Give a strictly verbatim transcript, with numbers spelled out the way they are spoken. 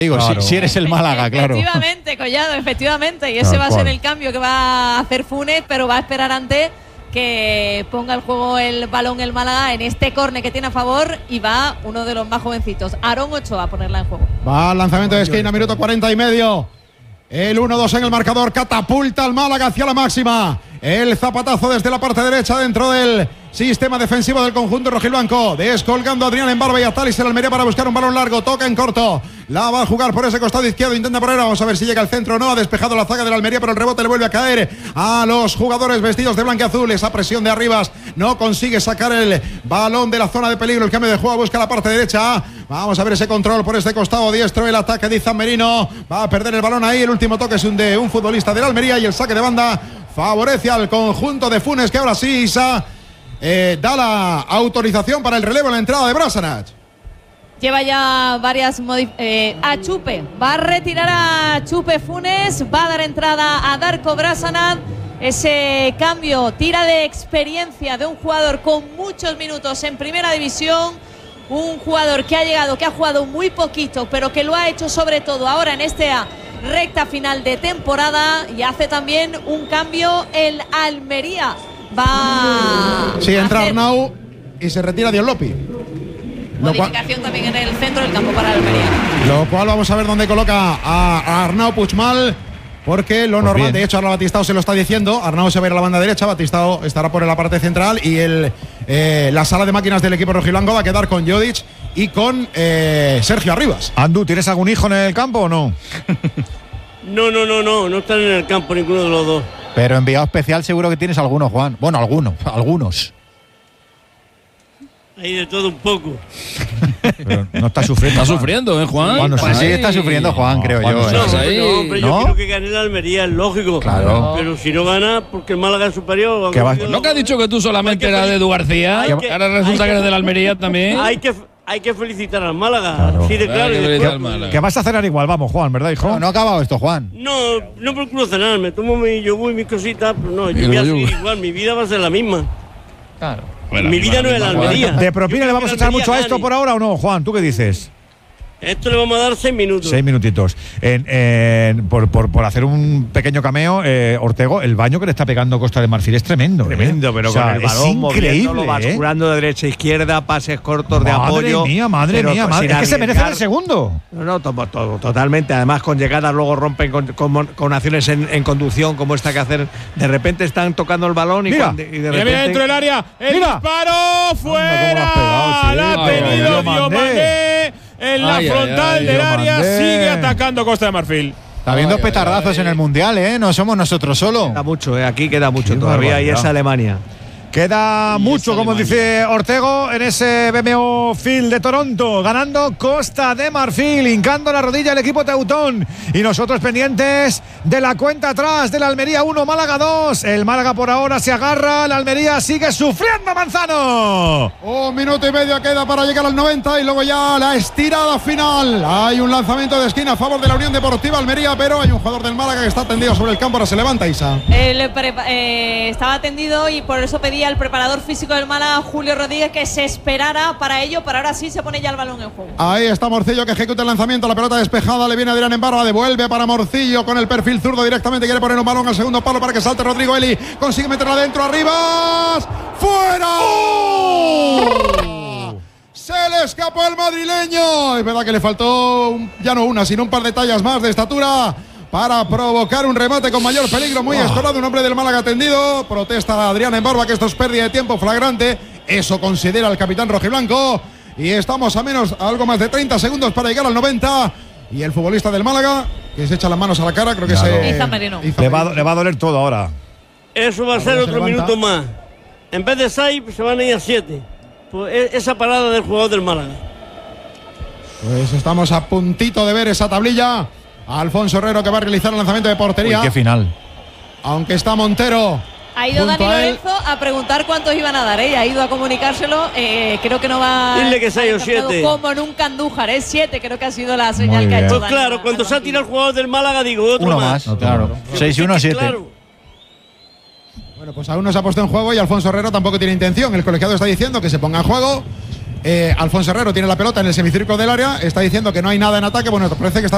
Digo, claro. si, si eres el Málaga, claro. Efectivamente, Collado, efectivamente. Y ese Tal va a cual. ser el cambio que va a hacer Funes, pero va a esperar antes que ponga el juego el balón el Málaga en este córner que tiene a favor y va uno de los más jovencitos, Aarón Ochoa, a ponerla en juego. Va al lanzamiento de esquina, minuto cuarenta y medio. El uno dos en el marcador, catapulta al Málaga hacia la máxima. El zapatazo desde la parte derecha dentro del sistema defensivo del conjunto rojiblanco. Descolgando a Adrián Embarba y a Talis el Almería para buscar un balón largo. Toca en corto. La va a jugar por ese costado izquierdo. Intenta poner. Vamos a ver si llega al centro o no. Ha despejado la zaga del Almería, pero el rebote le vuelve a caer a los jugadores vestidos de blanquiazul. Esa presión de Arribas no consigue sacar el balón de la zona de peligro. El cambio de juego busca la parte derecha. Vamos a ver ese control por este costado diestro. El ataque de Izan Merino. Va a perder el balón ahí. El último toque es un de un futbolista del Almería y el saque de banda favorece al conjunto de Funes, que ahora sí, Isa, eh, da la autorización para el relevo en la entrada de Brasanac. Lleva ya varias modificaciones. Eh, a Chupe. Va a retirar a Chupe Funes. Va a dar entrada a Darko Brasanac. Ese cambio, tira de experiencia de un jugador con muchos minutos en primera división. Un jugador que ha llegado, que ha jugado muy poquito, pero que lo ha hecho sobre todo ahora en esta recta final de temporada, y hace también un cambio el Almería. Va Sí, entra a hacer Arnau y se retira Dion Lopi. Lo cual, modificación también en el centro del campo para el Almería. lo cual vamos a ver dónde coloca a, a Arnau Puigmal, porque lo Pues normal, bien. de hecho ahora Batistao se lo está diciendo. Arnau se va a ir a la banda derecha, Batistao estará por la parte central y el, eh, la sala de máquinas del equipo rojiblanco va a quedar con Jodic y con eh, Sergio Arribas. Andu, ¿tienes algún hijo en el campo o no? No, no, no, no, no están en el campo ninguno de los dos. Pero enviado especial seguro que tienes algunos, Juan. Bueno, algunos, algunos. Hay de todo un poco. Pero no está sufriendo. Está Juan. sufriendo, ¿eh, Juan? Juan no Pues sí Ay. está sufriendo Juan, No, creo Juan yo. no ¿eh? No, Pues ahí, no, hombre, yo ¿no? quiero que gane la Almería, es lógico. Claro. Pero si no gana, porque el Málaga es superior. Que va- ¿No que has dicho que tú solamente Hay que eras de Edu García? hay que- Ahora resulta hay que eres que- de la Almería también. Hay que, hay que felicitar al Málaga. Claro. Sí, de claro. Hay que y después- felicitar al Málaga. Que vas a cenar igual, vamos, Juan, ¿verdad, hijo? No, no ha acabado esto, Juan. No, no procuro cenar, me tomo mi yogur y mis cositas, pero no, Y yo el voy a yogur. seguir igual, mi vida va a ser la misma. Claro. Bueno, mi vida no es la Juan. Almería. ¿De propina Yo le quiero vamos a que echar Almería mucho a esto gane. por ahora o no, Juan? ¿Tú qué dices? Esto le vamos a dar seis minutos. Seis minutitos. En, en- por, por, por hacer un pequeño cameo, eh, Ortego, el baño que le está pegando Costa de Marfil es tremendo. ¿eh? Tremendo, pero O sea, con el balón es increíble, moviéndolo, ¿eh? basculando de derecha a izquierda, pases cortos de Madre apoyo. mía, madre pero mía, sin madre. Es que se merece arriesgar. el segundo. No, no, to- to- totalmente. Además, con llegadas luego rompen con, con- con acciones en, en conducción como esta que hacer. De repente están tocando el balón y, Mira. cuando- y de Mira, repente. mira dentro del área. El Mira. disparo fuera. Anda, cómo lo has pegado, sí. La ha Ay, ay, tenido ay, Diomandé. Diomandé en la Ay, ay, frontal ay, del área. Diomandé. Sigue atacando Costa de Marfil. Está viendo Ay, petardazos ay, en el Mundial, ¿eh? No somos nosotros solo. Queda mucho, eh, aquí queda mucho Qué todavía y barbaridad. es Alemania. Queda Y mucho, esa como Alemania. dice Ortego, en ese B M O Field de Toronto, ganando Costa de Marfil, hincando la rodilla el equipo teutón. Y nosotros pendientes de la cuenta atrás del Almería uno, Málaga dos. El Málaga por ahora se agarra, la Almería sigue sufriendo, Manzano. Un minuto y medio queda para llegar al noventa y luego ya la estirada final. Hay un lanzamiento de esquina a favor de la Unión Deportiva Almería, pero hay un jugador del Málaga que está tendido sobre el campo. Ahora se levanta, Isa. Él prepa- eh, estaba atendido y por eso pedía al preparador físico del Málaga, Julio Rodríguez, que se esperara para ello, para ahora sí se pone ya el balón en juego. Ahí está Morcillo que ejecuta el lanzamiento, la pelota despejada, le viene Adrián Embarba, devuelve para Morcillo con el perfil zurdo directamente, quiere poner un balón al segundo palo para que salte Rodrigo Eli, consigue meterla adentro, arriba, ¡fuera! Se le escapó al madrileño, es verdad que le faltó un- ya no una, sino un par de tallas más de estatura para provocar un remate con mayor peligro, muy escorado, un hombre del Málaga tendido, protesta Adrián Embarba que esto es pérdida de tiempo flagrante, eso considera el capitán rojiblanco. Y estamos a menos, a algo más de treinta segundos para llegar al noventa. Y el futbolista del Málaga, que se echa las manos a la cara, creo que Claro. se. Izan Merino. Izan Le va, Merino. le va a doler todo ahora. Eso va a ser Ahora se otro levanta. minuto más. En vez de seis, se van a ir a siete. Pues e- esa parada del jugador del Málaga. Pues estamos a puntito de ver esa tablilla. Alfonso Herrero que va a realizar el lanzamiento de portería. Uy, qué final. Aunque está Montero. Ha ido junto Dani a él. Lorenzo a preguntar cuántos iban a dar, ¿eh? Ha ido a comunicárselo. Eh, creo que no va. Dile que seis o captado siete. Como nunca Andújar, es siete, creo que ha sido la señal Muy que ha bien. hecho. Pues Dani claro, al cuando se ha banquillo. tirado el jugador del Málaga, digo otro Uno más. más, claro. seis y uno, siete. Claro. Bueno, pues aún no se ha puesto en juego y Alfonso Herrero tampoco tiene intención. El colegiado está diciendo que se ponga en juego. Eh, Alfonso Herrero tiene la pelota en el semicírculo del área. Está diciendo que no hay nada en ataque. Bueno, parece que está